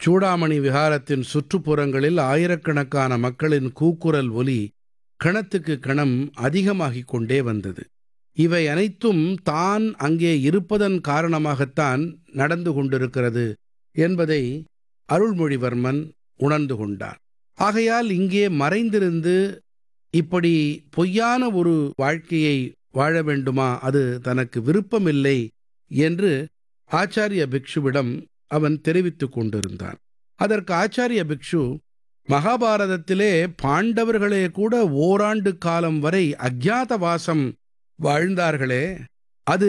சூடாமணி விஹாரத்தின் சுற்றுப்புறங்களில் ஆயிரக்கணக்கான மக்களின் கூக்குரல் ஒலி கணத்துக்கு கணம் அதிகமாகிக் கொண்டே வந்தது. இவை அனைத்தும் தான் அங்கே இருப்பதன் காரணமாகத்தான் நடந்து கொண்டிருக்கிறது என்பதை அருள்மொழிவர்மன் உணர்ந்து கொண்டார். ஆகையால் இங்கே மறைந்திருந்து இப்படி பொய்யான ஒரு வாழ்க்கையை வாழ வேண்டுமா, அது தனக்கு விருப்பமில்லை என்று ஆச்சாரிய பிக்ஷுவிடம் அவன் தெரிவித்துக் கொண்டிருந்தான். அதற்கு ஆச்சாரிய பிக்ஷு, மகாபாரதத்திலே பாண்டவர்களே கூட ஓராண்டு காலம் வரை அஜ்ஞாதவாசம் வாழ்ந்தார்களே, அது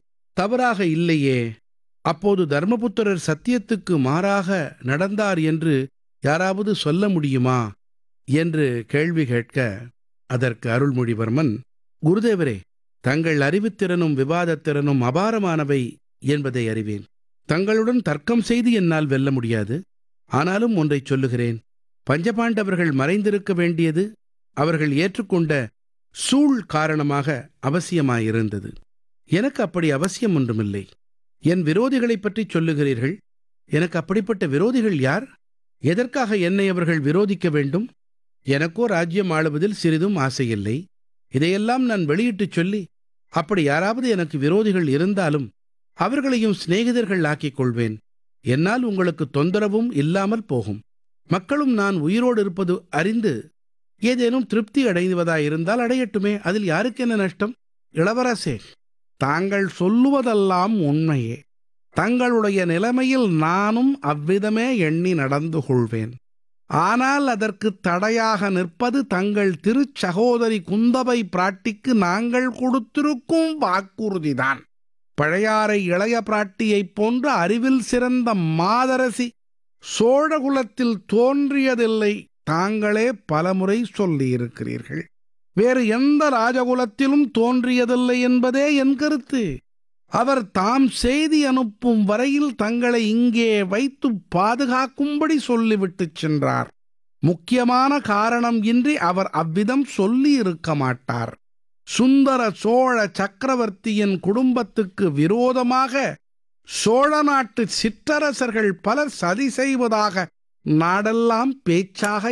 தவறாக இல்லையே, அப்போது தர்மபுத்திரர் சத்தியத்துக்கு மாறாக நடந்தார் என்று யாராவது சொல்ல முடியுமா என்று கேள்வி கேட்க, அதற்கு அருள்மொழிவர்மன், குருதேவரே, தங்கள் அறிவுத்திறனும் விவாதத்திறனும் அபாரமானவை என்பதை அறிவேன். தங்களுடன் தர்க்கம் செய்து என்னால் வெல்ல முடியாது. ஆனாலும் ஒன்றைச் சொல்லுகிறேன். பஞ்சபாண்டவர்கள் மறைந்திருக்க வேண்டியது அவர்கள் ஏற்றுக்கொண்ட சூழ் காரணமாக அவசியமாயிருந்தது. எனக்கு அப்படி அவசியம் ஒன்றுமில்லை. என் விரோதிகளைப் பற்றி சொல்லுகிறீர்கள். எனக்கு அப்படிப்பட்ட விரோதிகள் யார்? எதற்காக என்னை அவர்கள் விரோதிக்க வேண்டும்? எனக்கோ ராஜ்யம் ஆளுவதில் சிறிதும் ஆசையில்லை. இதையெல்லாம் நான் வெளியிட்டுச் சொல்லி, அப்படி யாராவது எனக்கு விரோதிகள் இருந்தாலும் அவர்களையும் சிநேகிதர்கள் ஆக்கிக் கொள்வேன். என்னால் உங்களுக்கு தொந்தரவும் இல்லாமல் போகும். மக்களும் நான் உயிரோடு இருப்பது அறிந்து ஏதேனும் திருப்தி அடைவதாயிருந்தால் அடையட்டுமே, அதில் யாருக்கு என்ன நஷ்டம்? இளவரசே, தாங்கள் சொல்லுவதெல்லாம் உண்மையே. தங்களுடைய நிலைமையில் நானும் அவ்விதமே எண்ணி நடந்து கொள்வேன். ஆனால் அதற்கு தடையாக நிற்பது தங்கள் திருச்சகோதரி குந்தவை பிராட்டிக்கு நாங்கள் கொடுத்திருக்கும் வாக்குறுதிதான். பழையாறை இளைய பிராட்டியைப் போன்ற அறிவில் சிறந்த மாதரசி சோழகுலத்தில் தோன்றியதில்லை. தாங்களே பலமுறை சொல்லியிருக்கிறீர்கள். வேறு எந்த ராஜகுலத்திலும் தோன்றியதில்லை என்பதே என் கருத்து. அவர் தாம் செய்தி அனுப்பும் வரையில் தங்களை இங்கே வைத்து பாதுகாக்கும்படி சொல்லிவிட்டு சென்றார். முக்கியமான காரணம் இன்றி அவர் அவ்விதம் சொல்லி இருக்க மாட்டார். சுந்தர சோழ சக்கரவர்த்தியின் குடும்பத்துக்கு விரோதமாக சோழ நாட்டு சிற்றரசர்கள் பலர் சதி செய்வதாக நாடெல்லாம் பேச்சாக